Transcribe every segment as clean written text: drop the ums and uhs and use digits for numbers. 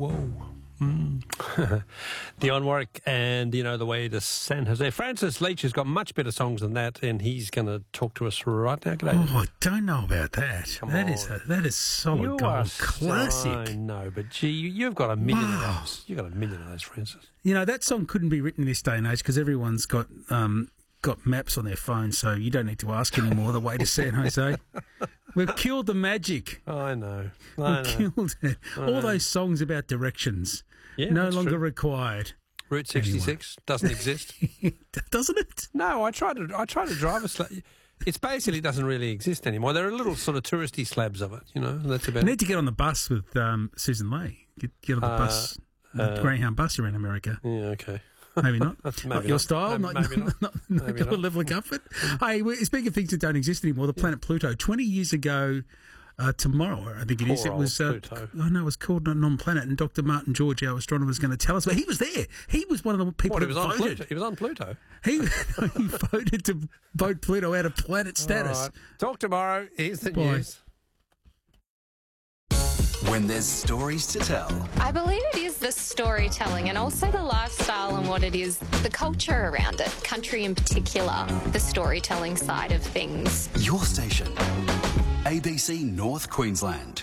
whoa. Dionne Warwick and the way to San Jose. Francis Leach has got much better songs than that, and he's going to talk to us right now. G'day. Oh, I don't know about that. That is solid gold classic. I know, but gee, you've got a million of those. You've got a million of those, Francis. That song couldn't be written in this day and age because everyone's got maps on their phone, so you don't need to ask anymore the way to San Jose. We've killed the magic. I know. We've killed it. All those songs about directions, no longer required. Route 66 doesn't exist. Doesn't it? No, I tried to drive a slab. It basically doesn't really exist anymore. There are little sort of touristy slabs of it, that's about it. You need to get on the bus with Susan Lee. Get on the bus, the Greyhound bus around America. Yeah, okay. Maybe not. Not your style. Maybe not. Not your level of comfort. Hey, speaking of things that don't exist anymore, the planet Pluto. 20 years ago tomorrow, I think it is. It was Pluto. It was called non-planet, and Dr. Martin George, our astronomer, was going to tell us. But he was there. He was one of the people who voted. He was on Pluto. He voted to vote Pluto out of planet status. All right. Talk tomorrow. Here's the news. When there's stories to tell. I believe it is the storytelling and also the lifestyle and what it is, the culture around it, country in particular, the storytelling side of things. Your station, ABC North Queensland.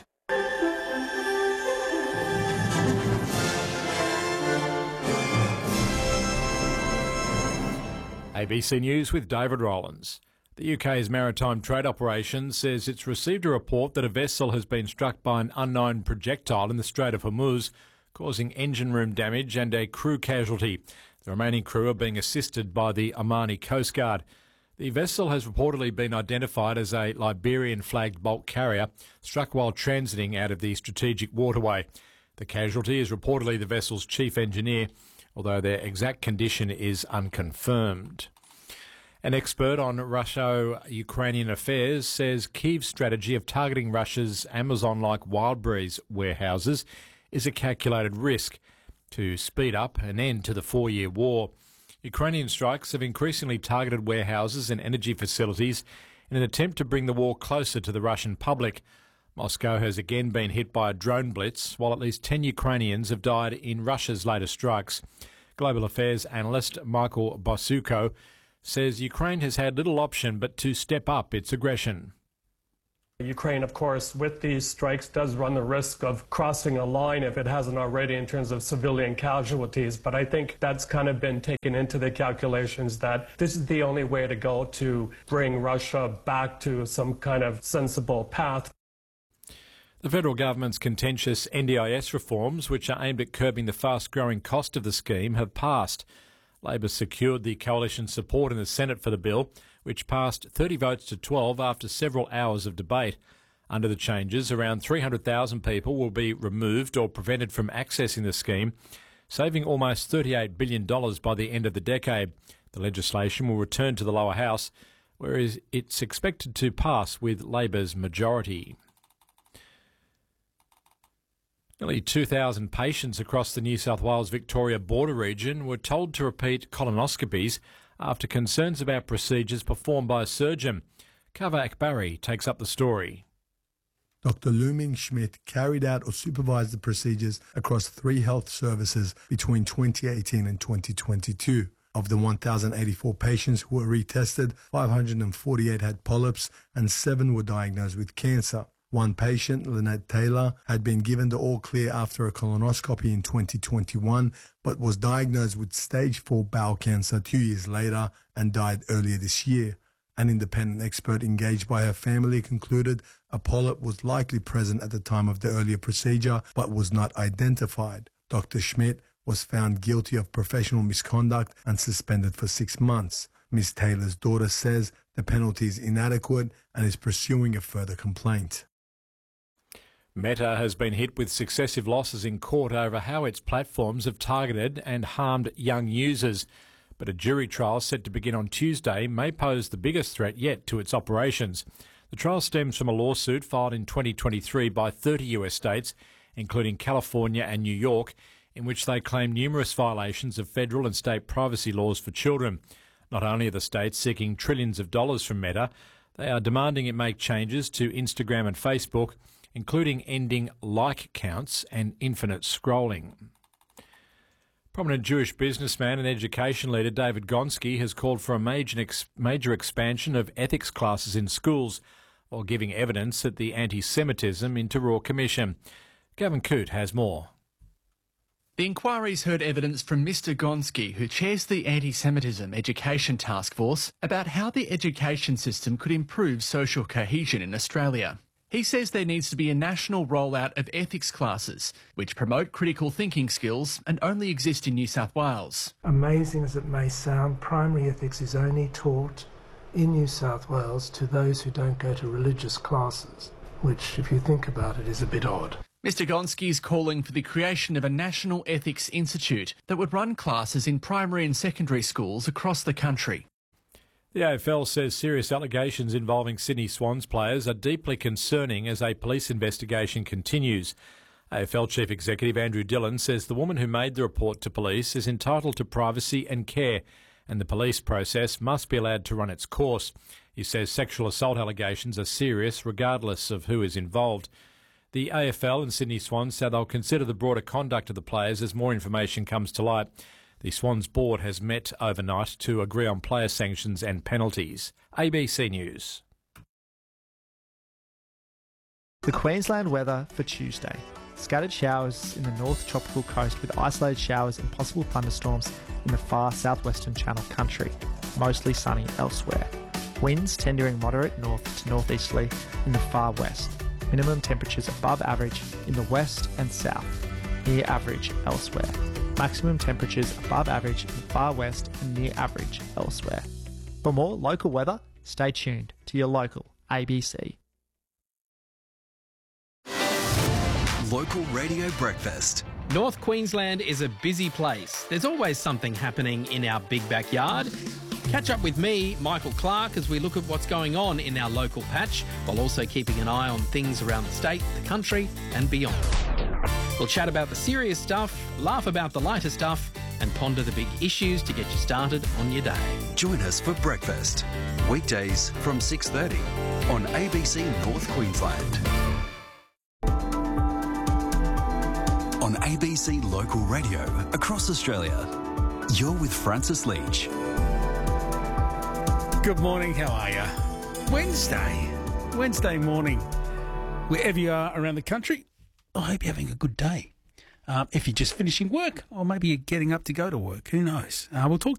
ABC News with David Rollins. The UK's Maritime Trade Operation says it's received a report that a vessel has been struck by an unknown projectile in the Strait of Hormuz, causing engine room damage and a crew casualty. The remaining crew are being assisted by the Omani Coast Guard. The vessel has reportedly been identified as a Liberian-flagged bulk carrier struck while transiting out of the strategic waterway. The casualty is reportedly the vessel's chief engineer, although their exact condition is unconfirmed. An expert on Russo-Ukrainian affairs says Kyiv's strategy of targeting Russia's Amazon-like Wildberries warehouses is a calculated risk to speed up an end to the 4-year war. Ukrainian strikes have increasingly targeted warehouses and energy facilities in an attempt to bring the war closer to the Russian public. Moscow has again been hit by a drone blitz, while at least 10 Ukrainians have died in Russia's latest strikes. Global affairs analyst Michael Bosuko says Ukraine has had little option but to step up its aggression. Ukraine, of course, with these strikes does run the risk of crossing a line if it hasn't already in terms of civilian casualties. But I think that's kind of been taken into the calculations that this is the only way to go to bring Russia back to some kind of sensible path. The federal government's contentious NDIS reforms, which are aimed at curbing the fast-growing cost of the scheme, have passed. Labor secured the coalition's support in the Senate for the bill, which passed 30 votes to 12 after several hours of debate. Under the changes, around 300,000 people will be removed or prevented from accessing the scheme, saving almost $38 billion by the end of the decade. The legislation will return to the lower house, where it's expected to pass with Labor's majority. Nearly 2,000 patients across the New South Wales-Victoria border region were told to repeat colonoscopies after concerns about procedures performed by a surgeon. Kava Akbari takes up the story. Dr. Luming Schmidt carried out or supervised the procedures across 3 health services between 2018 and 2022. Of the 1,084 patients who were retested, 548 had polyps and 7 were diagnosed with cancer. One patient, Lynette Taylor, had been given the all-clear after a colonoscopy in 2021, but was diagnosed with stage 4 bowel cancer 2 years later and died earlier this year. An independent expert engaged by her family concluded a polyp was likely present at the time of the earlier procedure, but was not identified. Dr. Schmidt was found guilty of professional misconduct and suspended for 6 months. Ms. Taylor's daughter says the penalty is inadequate and is pursuing a further complaint. Meta has been hit with successive losses in court over how its platforms have targeted and harmed young users. But a jury trial set to begin on Tuesday may pose the biggest threat yet to its operations. The trial stems from a lawsuit filed in 2023 by 30 US states, including California and New York, in which they claim numerous violations of federal and state privacy laws for children. Not only are the states seeking trillions of dollars from Meta, they are demanding it make changes to Instagram and Facebook including ending like counts and infinite scrolling. Prominent Jewish businessman and education leader David Gonski has called for a major expansion of ethics classes in schools, while giving evidence at the Anti-Semitism into Royal Commission. Gavin Coote has more. The inquiry's heard evidence from Mr Gonski, who chairs the Anti-Semitism Education Task Force, about how the education system could improve social cohesion in Australia. He says there needs to be a national rollout of ethics classes, which promote critical thinking skills and only exist in New South Wales. Amazing as it may sound, primary ethics is only taught in New South Wales to those who don't go to religious classes, which, if you think about it, is a bit odd. Mr Gonski is calling for the creation of a National Ethics Institute that would run classes in primary and secondary schools across the country. The AFL says serious allegations involving Sydney Swans players are deeply concerning as a police investigation continues. AFL Chief Executive Andrew Dillon says the woman who made the report to police is entitled to privacy and care, and the police process must be allowed to run its course. He says sexual assault allegations are serious regardless of who is involved. The AFL and Sydney Swans say they'll consider the broader conduct of the players as more information comes to light. The Swans board has met overnight to agree on player sanctions and penalties. ABC News. The Queensland weather for Tuesday. Scattered showers in the north tropical coast with isolated showers and possible thunderstorms in the far southwestern Channel Country. Mostly sunny elsewhere. Winds tendering moderate north to northeasterly in the far west. Minimum temperatures above average in the west and south. Near average elsewhere. Maximum temperatures above average in the far west and near average elsewhere. For more local weather, stay tuned to your local ABC. Local Radio Breakfast. North Queensland is a busy place. There's always something happening in our big backyard. Catch up with me, Michael Clark, as we look at what's going on in our local patch, while also keeping an eye on things around the state, the country and beyond. We'll chat about the serious stuff, laugh about the lighter stuff and ponder the big issues to get you started on your day. Join us for breakfast. Weekdays from 6:30 on ABC North Queensland. On ABC Local Radio across Australia, you're with Francis Leach. Good morning, how are you? Wednesday morning. Wherever you are around the country, I hope you're having a good day. If you're just finishing work, or maybe you're getting up to go to work, who knows? We'll talk